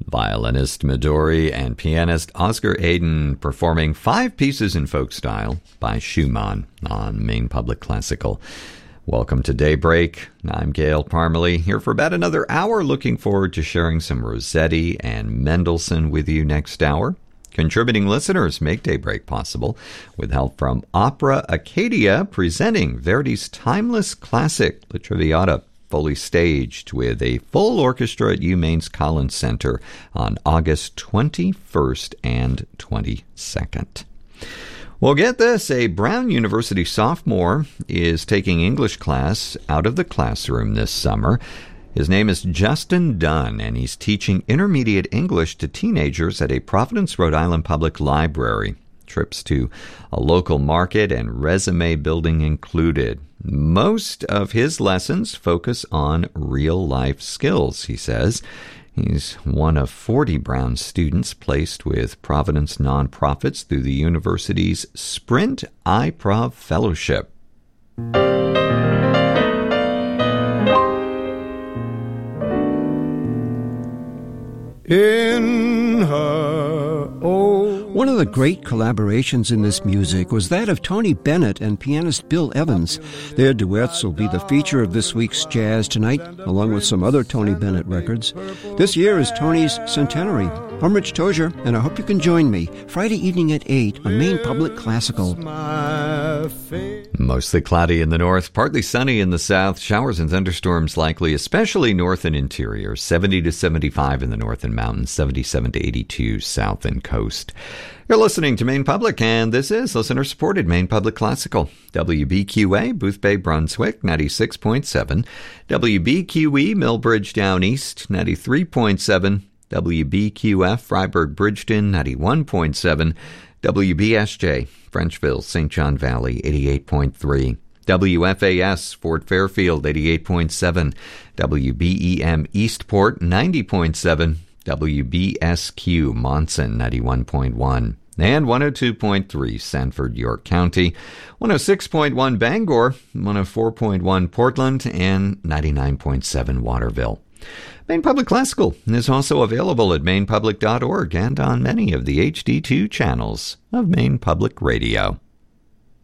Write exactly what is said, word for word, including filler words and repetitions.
Violinist Midori and pianist Oscar Aden performing five pieces in folk style by Schumann on Maine Public Classical. Welcome to Daybreak. I'm Gail Parmalee, here for about another hour. Looking forward to sharing some Rossetti and Mendelssohn with you next hour. Contributing listeners make Daybreak possible with help from Opera Acadia, presenting Verdi's timeless classic, La Traviata, fully staged with a full orchestra at UMaine's Collins Center on August twenty-first and twenty-second. Well, get this. A Brown University sophomore is taking English class out of the classroom this summer. His name is Justin Dunn, and he's teaching intermediate English to teenagers at a Providence, Rhode Island public library. Trips to a local market and resume building included. Most of his lessons focus on real-life skills, he says. He's one of forty Brown students placed with Providence nonprofits through the university's Sprint iProv Fellowship. In her old One of the great collaborations in this music was that of Tony Bennett and pianist Bill Evans. Their duets will be the feature of this week's Jazz Tonight, along with some other Tony Bennett records. This year is Tony's centenary. I'm Rich Tozier, and I hope you can join me Friday evening at eight on Maine Public Classical. Mostly cloudy in the north, partly sunny in the south, showers and thunderstorms likely, especially north and interior, seventy to seventy-five in the north and mountains, seventy-seven to eighty-two south and coast. You're listening to Maine Public, and this is listener-supported Maine Public Classical. W B Q A, Boothbay, Brunswick, ninety-six point seven. W B Q E, Millbridge Down East, ninety-three point seven. W B Q F, Freiburg, Bridgeton, ninety-one point seven. W B S J, Frenchville, Saint John Valley, eighty-eight point three. W F A S, Fort Fairfield, eighty-eight point seven. W B E M, Eastport, ninety point seven. W B S Q, Monson, ninety-one point one. And one oh two point three, Sanford, York County. one oh six point one, Bangor. one oh four point one, Portland. And ninety-nine point seven, Waterville. Maine Public Classical is also available at maine public dot org and on many of the H D two channels of Maine Public Radio.